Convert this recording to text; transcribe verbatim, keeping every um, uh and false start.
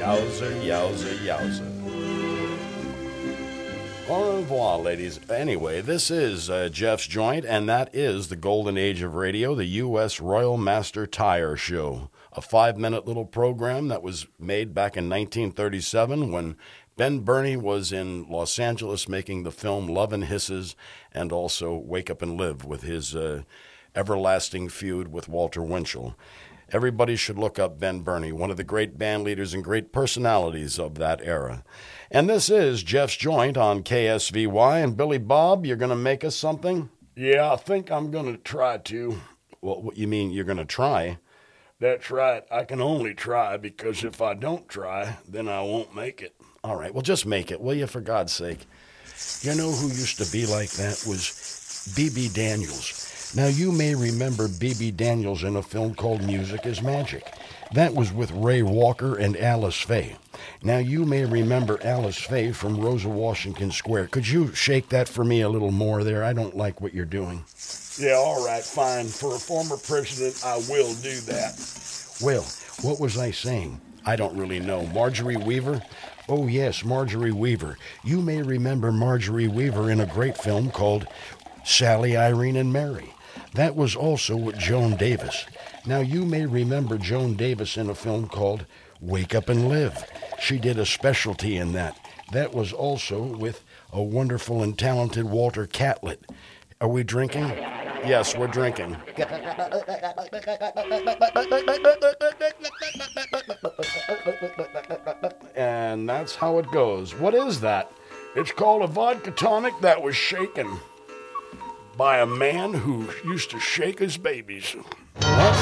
Yowza, yowza, yowza. Au revoir, ladies. Anyway, this is uh, Jeff's Joint, and that is the golden age of radio, the U S Royal Master Tire Show, a five-minute little program that was made back in nineteen thirty-seven when Ben Burney was in Los Angeles making the film Love and Hisses and also Wake Up and Live with his uh, everlasting feud with Walter Winchell. Everybody should look up Ben Burney, one of the great band leaders and great personalities of that era. And this is Jeff's Joint on K S V Y. And Billy Bob, you're going to make us something? Yeah, I think I'm going to try to. Well, what you mean you're going to try? That's right. I can only try because if I don't try, then I won't make it. All right, well, just make it, will you, for God's sake? You know who used to be like that was B B Daniels. Now, you may remember B B Daniels in a film called Music is Magic. That was with Ray Walker and Alice Faye. Now, you may remember Alice Faye from Rosa Washington Square. Could you shake that for me a little more there? I don't like what you're doing. Yeah, all right, fine. For a former president, I will do that. Well, what was I saying? I don't really know. Marjorie Weaver? Oh, yes, Marjorie Weaver. You may remember Marjorie Weaver in a great film called Sally, Irene, and Mary. That was also with Joan Davis. Now, you may remember Joan Davis in a film called Wake Up and Live. She did a specialty in that. That was also with a wonderful and talented Walter Catlett. Are we drinking? Yes, we're drinking. And that's how it goes. What is that? It's called a vodka tonic that was shaken by a man who used to shake his babies. What?